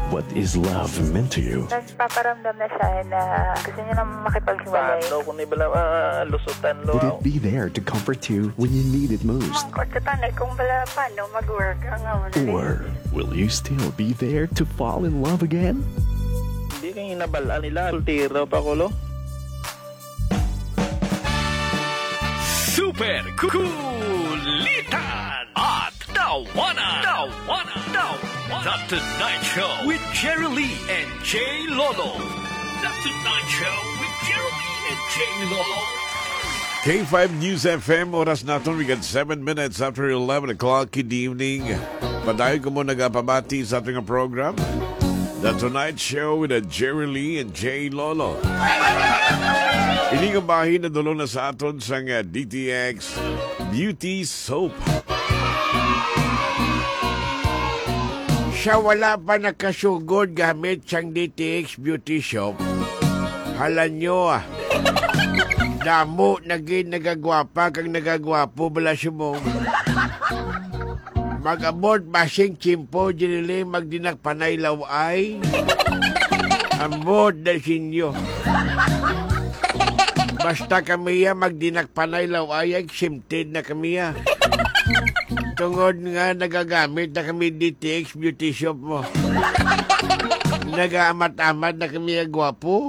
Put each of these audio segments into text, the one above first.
What is love meant to you? Nagpaparamdam na siya na gusto niya na makipaghiwalay. Paano kung ibala lusutan lo? Would it be there to comfort you when you need it most? Mangkot ka tanay kung bala paano mag-work ang Or will you still be there to fall in love again? Hindi kayo inabalaan nila. Sultiro pa ko lo. Super Kulitan at Tawanan. The Tonight Show with Jerry Lee and Jay Lolo. The Tonight Show with Jerry Lee and Jay Lolo. K5 News FM, oras natin. We got 7 minutes after 11 o'clock in the evening. Padayon ko mo nagapabati sa ating program. The Tonight Show with Jerry Lee and Jay Lolo. Inigambahin na dulo na sa aton sa DTX Beauty Soap. Siya wala pa nakasugod gamit siyang DTX Beauty Soap. Hala nyo damo naging nagagwapa kang nagagwapo bala sumong. Mag-abot basing chimpo dinili magdinagpanay laway. Amod na sinyo. Basta kamiya magdinagpanay laway ay simtid na kamiya. Tungod nga nagagamit na kami DTX Beauty Shop mo. Nag-aamat-amat na kami gwapo.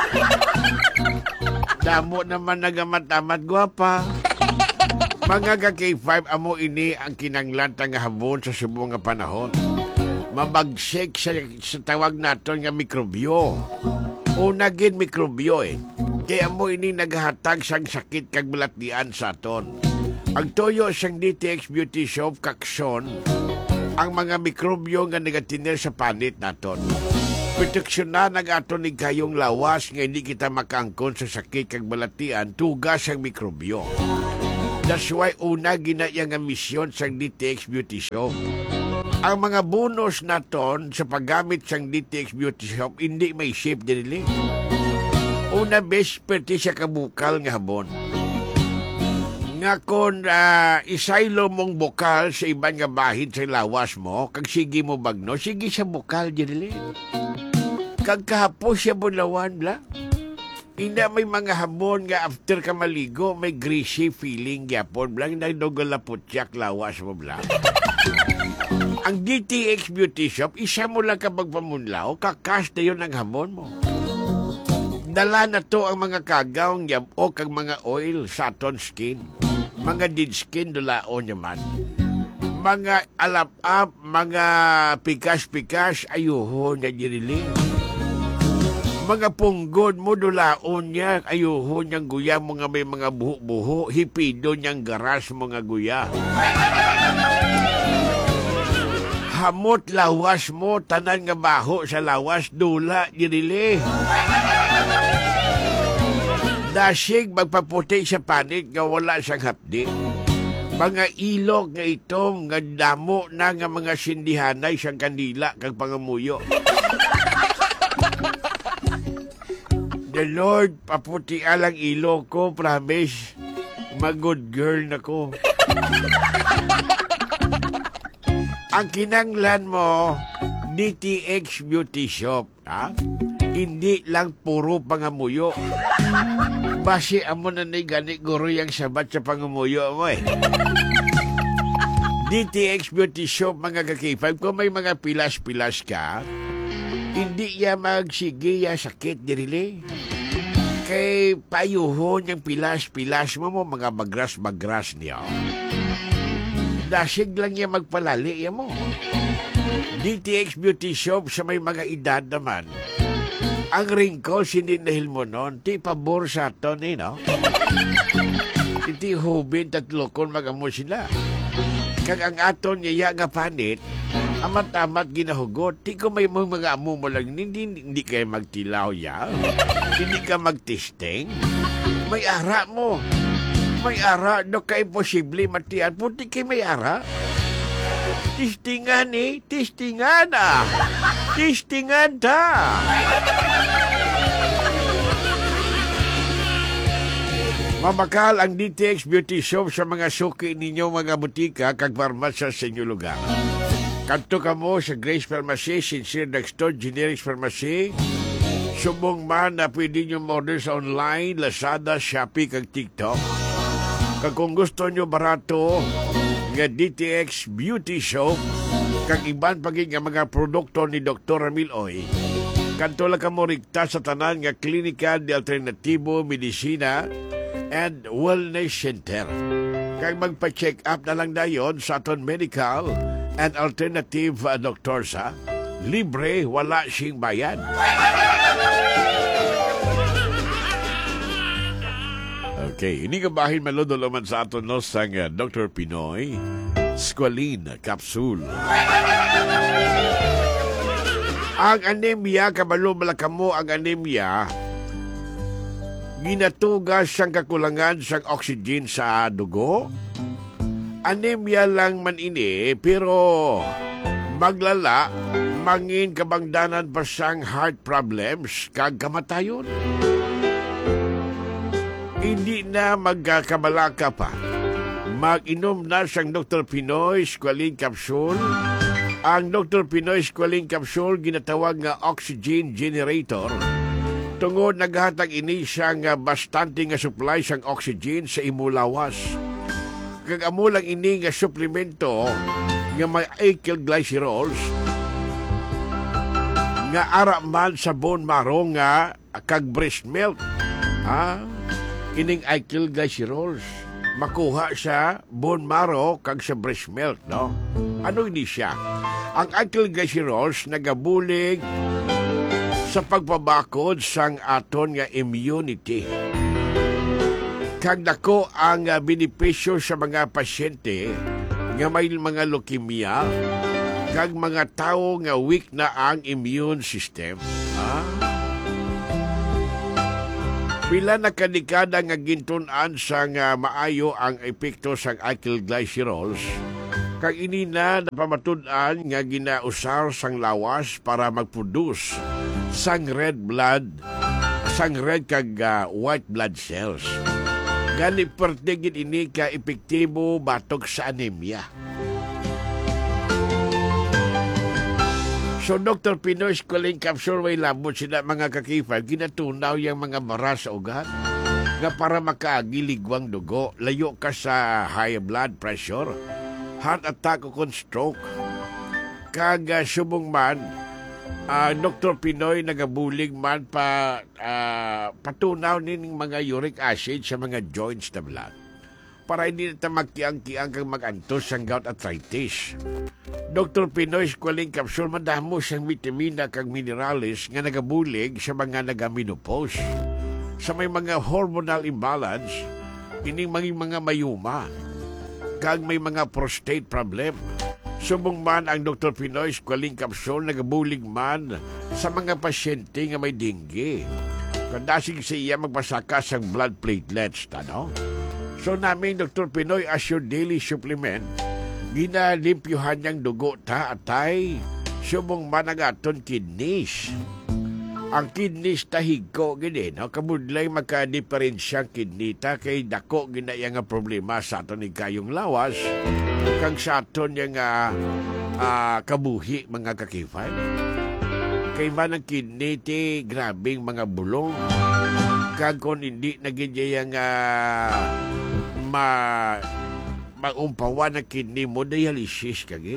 Damo naman nag-amat-amat gwapa. Mga ka-K5 amo ini ang kinanglan nga habon sa subong nga panahon. Mabagsik sa tawag naton nga mikrobyo. Una gid mikrobyo Kaya amo ini naghatag sang sakit kag balatdian sa aton. Ang toyo siyang DTX Beauty Shop kakson ang mga mikrobyo nga nagatinir sa panit naton. Proteksyon na nag-aton ni kayong lawas nga hindi kita makangkon sa sakit kag balatian tugas ang mikrobyo. That's why una ginayang ang misyon sa DTX Beauty Shop. Ang mga bonus naton sa paggamit sa DTX Beauty Shop hindi may shape dinili. Una best pwede siya kabukal nga habon. Nga kung isaylo mong bukal sa ibang nga bahid sa lawas mo, kag sige mo bagno, sige sa bukal dinili. Kag kahapos siya bulawan bla. Ina may mga habon nga after ka maligo, may greasy feeling yapon bla. Nagdogalaputyak lawas mo bla. Ang DTX Beauty Shop, isa mo lang kapag pamunlaw, kakas na yun ang habon mo. Dala na to ang mga kagaw o kag mga oil sa aton skin. Mga dead skin dulaon naman. Mga alap-up, mga pikas-pikas, ayuho na diriling. Mga punggod mo dulaon niya, ayuho niyang guya mo nga may mga buho-buho, hipido niyang garas mga guya. Hamot lawas mo, tanan nga baho sa lawas, dula dirili. Dasig magpaputi sa panit nga wala siyang hapdi. Mga ilog nga itom nga damo na nga mga sindihanay siyang kandila kag pangamuyo. The Lord, paputi alang ilog ko, promise. Mag-good girl na ko. Ang kinanglan mo, DTX Beauty Shop, ha? Hindi lang puro pangamuyo. Basi amo na ni gani guro yung sabat sa pangamuyo mo DTX Beauty Shop, mga ka-K5, kung may mga pilas-pilas ka, hindi ya magsige ya sakit dirili. Kay payuhon yung pilas-pilas mo mga bagras-bagras niya. Dasig lang ya magpalali ya mo. DTX Beauty Shop sa may mga edad naman. Ang wrinkles hindi dahil mo nun, ti pabor sa aton no? Iti hubin tatlokon magamo sila. Kag ang aton niya nga panit, amat-amat ginahugot, ti ko may mga amo mo lang, hindi kayo magtilaw ya. Hindi ka magtesting. May ara mo. May ara, no ka imposible matian. Punti kayo may ara. Tistingan tistingan Tistingan ta. Mamakal ang DTX Beauty Shop sa mga suki ninyo mga butika kag farmasya sa inyong lugar. Kanto ka mo sa Grace Pharmacy, Sincere Drugstore, Generics Pharmacy. Subong man na pwede nyo order sa online, Lazada, Shopee, kag TikTok. Kag kung gusto nyo barato, nga DTX Beauty Soap, kag iban pagig nga mga produkto ni Dr. Ramil Oy. Kanto lang ka mo rikta sa tanan nga klinika de alternatibo, medisina, and wellness center. Kag magpa-check up na lang dayon sa aton medical and alternative doctors ha. Libre, wala sing bayad. Okay, ini kabahin malodol naman sa aton no sang Dr. Pinoy Squalene Capsule. Ang anemia, kabalo malakamo ang anemia, ginatugas siyang kakulangan siyang oxygen sa dugo. Anemia lang man ini, pero maglala, mangin kabangdanan pa siyang heart problems, kag kamatayon. Hindi na magkabalaka pa. Mag-inom na siyang Dr. Pinoy Squalene Capsule. Ang Dr. Pinoy Squalene Capsule ginatawag nga oxygen generator. Tungod naghatag ini siyang bastante nga supply siyang oxygen sa imulawas. Kag amo lang ini nga suplemento nga may acylglycerols nga ara man sa bone marrow nga kag breast milk. Ining acylglycerols makuha sa bone marrow kag sa breast milk, no? Ano ini siya? Ang acylglycerols nagabulig sa pagpabakod sang aton nga immunity. Kag dako ang benepisyo sa mga pasyente nga may mga leukemia kag mga tao nga weak na ang immune system. Pila na kadekada nga gintun-an sa nga maayo ang epekto sang acylglycerols. Kag ini na napamatud-an nga ginausar sang lawas para magproduce sang red kag white blood cells. Gani pertigid ini ka epektibo batok sa anemia. So, Dr. Pinoy Squalene Capsule, may labot sila mga kakifal, ginatunaw yung mga maras sa ugat nga para makagiligwang dugo, layo ka sa high blood pressure, heart attack o stroke. Kag subong man, Dr. Pinoy nagabulig man patunaw ning mga uric acid sa mga joints na blood para hindi na magkiang-kiang kang mag-antos sang gout arthritis. Dr. Pinoy Squalene Capsule madamo siyang vitamina kag minerales nga nagabulig sa mga nagaminopause. Sa may mga hormonal imbalance, ining mga mayuma, kag may mga prostate problem. Subong man ang Dr. Pinoy Squalene Capsule nagabulig man sa mga pasyente nga may dengue. Kandasig sa iya magpasaka sang blood platelets, tano? So namin Dr. Pinoy as your daily supplement, ginalimpyuhan niyang dugo ta atay subong managaton kidneys. Ang kidneys tahigko gini, no? Kamudlay magka-diferensyang kidney ta kay dako ginaya nga problema sa aton ni kayong lawas kang sa aton yung kabuhi mga kakifay. Kay man ang kidney ti grabing mga bulong kag kon hindi naging maumpawan na kidney mo, dialysis kagid.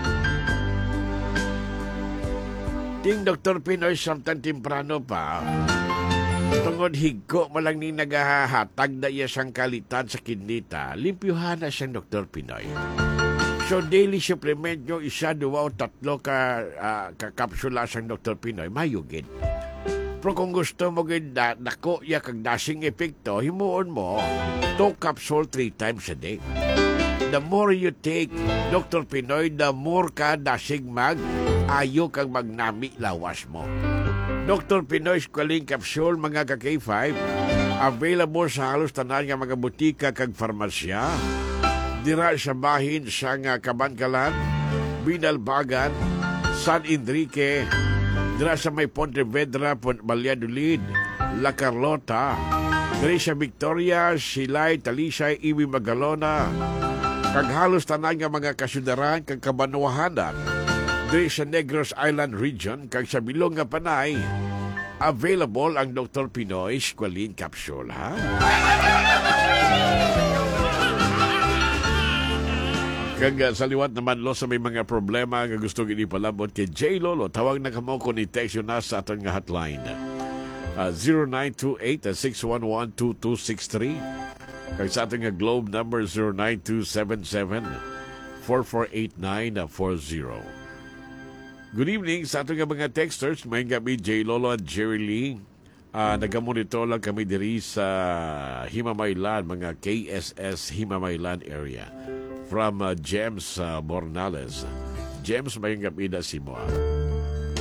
Ting Dr. Pinoy samtang temprano pa, tungod higko mo lang ni nagahatag na iya sang kalitan sa kidney ta, limpyuhan na siyang Dr. Pinoy. So daily supplement nyo, 1, 2 o 3 ka kapsula sang Dr. Pinoy, mayugid. Pero kung gusto mo dako ya kag dasing epekto, himuon mo 2 capsule 3 times a day. The more you take Dr. Pinoy, the more ka dasing ayo kag magnami lawas mo. Dr. Pinoy Squalene Capsule, mga ka-K5, available sa halos tanan nga mga butika kag farmasya. Dira sa bahin sa Kabankalan, Binalbagan, San Enrique, dira sa may Pontevedra, Valladolid, La Carlota, dira sa Victoria, Silay, Talisay, Iwi, Magalona, kag halos tanan nga mga kasyudaran kag kabanwahanan diri sa Negros Island region kag sa bilong nga panay available ang Dr. Pinoy Squalene Capsule, ha? Kag sa liwat naman lo sa may mga problema nga gusto gini palabot kay J. Lolo, tawag na kamo kung i-text yun na sa aton nga hotline. 0928-611-2263. Kag sa aton nga Globe number 0927-448940. Good evening sa aton nga mga texters. May gabi J. Lolo at Jerry Lee. Nagamonitor lang kami diri sa Himamaylan, mga KSS Himamaylan area. From James Mornales. James, may gabi na si mo.